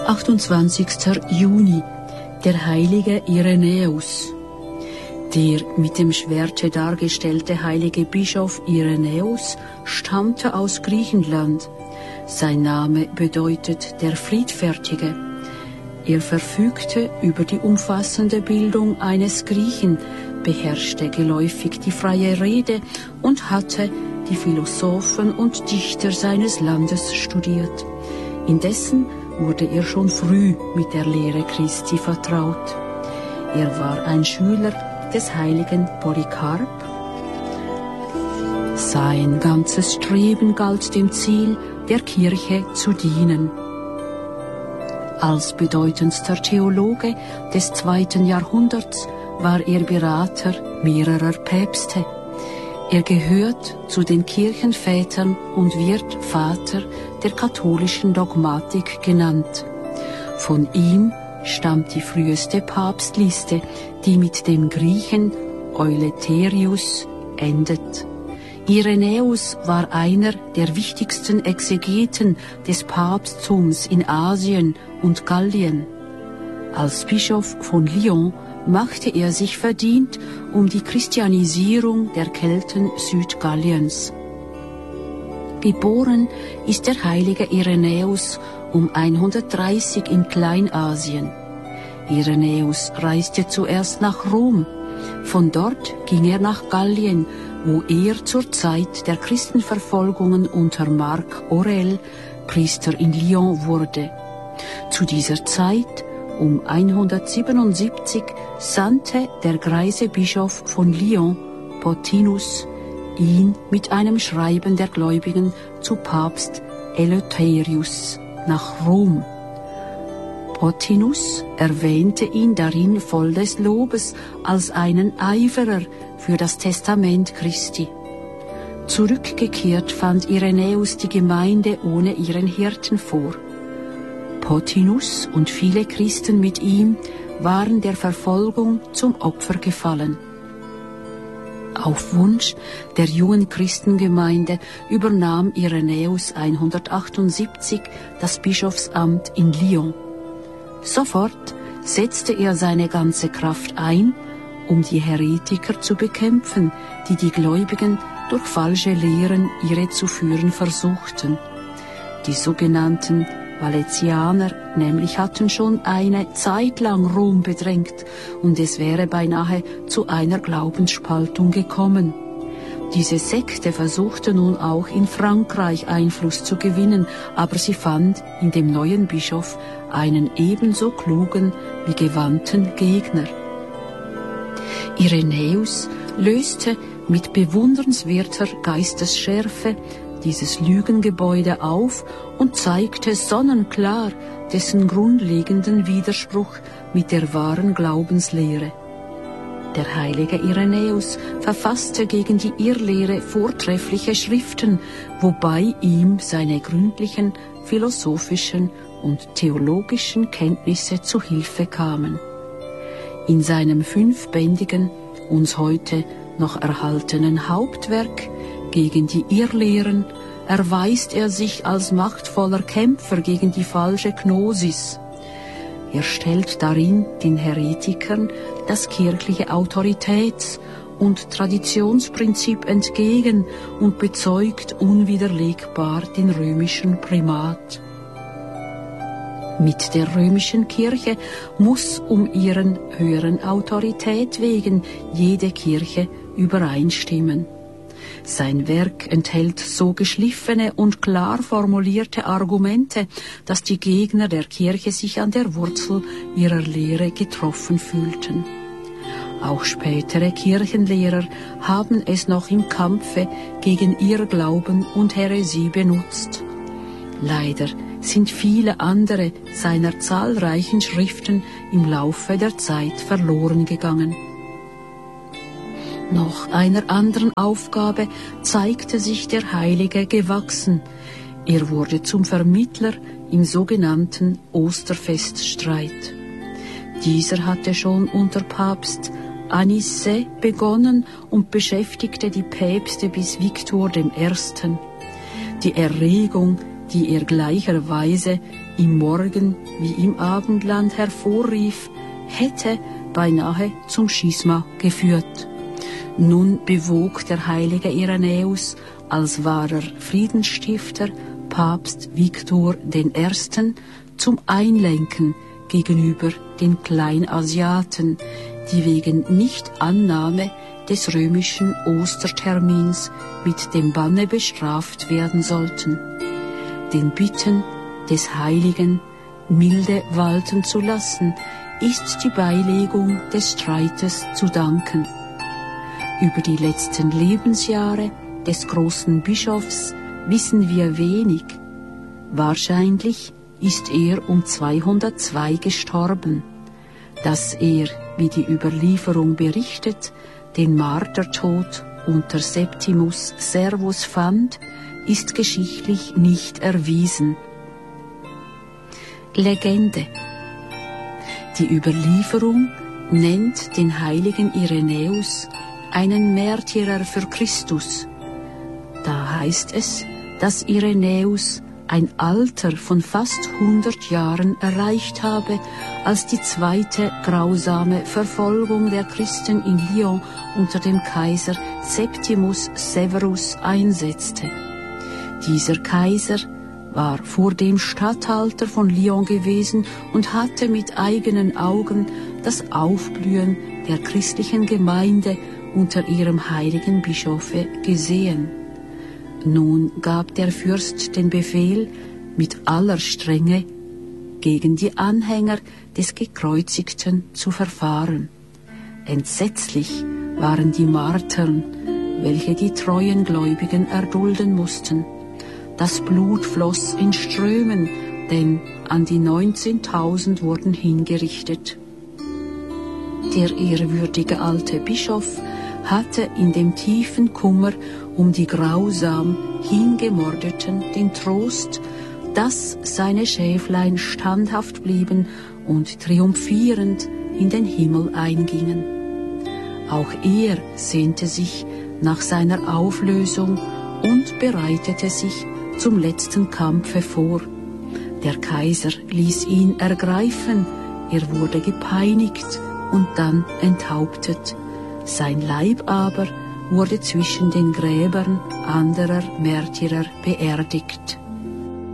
28. Juni, der heilige Irenäus. Der mit dem Schwerte dargestellte heilige Bischof Irenäus stammte aus Griechenland. Sein Name bedeutet der Friedfertige. Er verfügte über die umfassende Bildung eines Griechen, beherrschte geläufig die freie Rede und hatte die Philosophen und Dichter seines Landes studiert. Indessen wurde er schon früh mit der Lehre Christi vertraut. Er war ein Schüler des heiligen Polycarp. Sein ganzes Streben galt dem Ziel, der Kirche zu dienen. Als bedeutendster Theologe des 2. Jahrhunderts war er Berater mehrerer Päpste. Er gehört zu den Kirchenvätern und wird Vater der katholischen Dogmatik genannt. Von ihm stammt die früheste Papstliste, die mit dem Griechen Euleterius endet. Irenäus war einer der wichtigsten Exegeten des Papsttums in Asien und Gallien. Als Bischof von Lyon machte er sich verdient um die Christianisierung der Kelten Südgalliens. Geboren ist der heilige Irenäus um 130 in Kleinasien. Irenäus reiste zuerst nach Rom. Von dort ging er nach Gallien, wo er zur Zeit der Christenverfolgungen unter Marc Aurèle Priester in Lyon wurde. Zu dieser Zeit, um 177, sandte der greise Bischof von Lyon, Pothinus, ihn mit einem Schreiben der Gläubigen zu Papst Eleutherius nach Rom. Pothinus erwähnte ihn darin voll des Lobes als einen Eiferer für das Testament Christi. Zurückgekehrt fand Irenäus die Gemeinde ohne ihren Hirten vor. Pothinus und viele Christen mit ihm waren der Verfolgung zum Opfer gefallen. Auf Wunsch der jungen Christengemeinde übernahm Irenäus 178 das Bischofsamt in Lyon. Sofort setzte er seine ganze Kraft ein, um die Heretiker zu bekämpfen, die die Gläubigen durch falsche Lehren irrezuführen versuchten. Die sogenannten Valetianer nämlich hatten schon eine Zeit lang Rom bedrängt und es wäre beinahe zu einer Glaubensspaltung gekommen. Diese Sekte versuchte nun auch in Frankreich Einfluss zu gewinnen, aber sie fand in dem neuen Bischof einen ebenso klugen wie gewandten Gegner. Irenäus löste mit bewundernswerter Geistesschärfe dieses Lügengebäude auf und zeigte sonnenklar dessen grundlegenden Widerspruch mit der wahren Glaubenslehre. Der heilige Irenäus verfasste gegen die Irrlehre vortreffliche Schriften, wobei ihm seine gründlichen philosophischen und theologischen Kenntnisse zu Hilfe kamen. In seinem 5bändigen, uns heute noch erhaltenen Hauptwerk Gegen die Irrlehren erweist er sich als machtvoller Kämpfer gegen die falsche Gnosis. Er stellt darin den Heretikern das kirchliche Autoritäts- und Traditionsprinzip entgegen und bezeugt unwiderlegbar den römischen Primat. Mit der römischen Kirche muss um ihren höheren Autorität wegen jede Kirche übereinstimmen. Sein Werk enthält so geschliffene und klar formulierte Argumente, dass die Gegner der Kirche sich an der Wurzel ihrer Lehre getroffen fühlten. Auch spätere Kirchenlehrer haben es noch im Kampfe gegen Irrglauben und Häresie benutzt. Leider sind viele andere seiner zahlreichen Schriften im Laufe der Zeit verloren gegangen. Noch einer anderen Aufgabe zeigte sich der Heilige gewachsen. Er wurde zum Vermittler im sogenannten Osterfeststreit. Dieser hatte schon unter Papst Anice begonnen und beschäftigte die Päpste bis Viktor I. Die Erregung die er gleicherweise im Morgen- wie im Abendland hervorrief, hätte beinahe zum Schisma geführt. Nun bewog der heilige Irenäus als wahrer Friedensstifter Papst Viktor I. zum Einlenken gegenüber den Kleinasiaten, die wegen Nichtannahme des römischen Ostertermins mit dem Banne bestraft werden sollten. Den Bitten des Heiligen, milde walten zu lassen, ist die Beilegung des Streites zu danken. Über die letzten Lebensjahre des großen Bischofs wissen wir wenig. Wahrscheinlich ist er um 202 gestorben. Dass er, wie die Überlieferung berichtet, den Martertod unter Septimus Servus fand, ist geschichtlich nicht erwiesen. Legende. Die Überlieferung nennt den heiligen Irenäus einen Märtyrer für Christus. Da heißt es, dass Irenäus ein Alter von fast 100 Jahren erreicht habe, als die zweite grausame Verfolgung der Christen in Lyon unter dem Kaiser Septimus Severus einsetzte. Dieser Kaiser war vordem Statthalter von Lyon gewesen und hatte mit eigenen Augen das Aufblühen der christlichen Gemeinde unter ihrem heiligen Bischofe gesehen. Nun gab der Fürst den Befehl, mit aller Strenge gegen die Anhänger des Gekreuzigten zu verfahren. Entsetzlich waren die Martern, welche die treuen Gläubigen erdulden mussten. Das Blut floss in Strömen, denn an die 19.000 wurden hingerichtet. Der ehrwürdige alte Bischof hatte in dem tiefen Kummer um die grausam Hingemordeten den Trost, dass seine Schäflein standhaft blieben und triumphierend in den Himmel eingingen. Auch er sehnte sich nach seiner Auflösung und bereitete sich zum letzten Kampfe vor. Der Kaiser ließ ihn ergreifen, er wurde gepeinigt und dann enthauptet. Sein Leib aber wurde zwischen den Gräbern anderer Märtyrer beerdigt.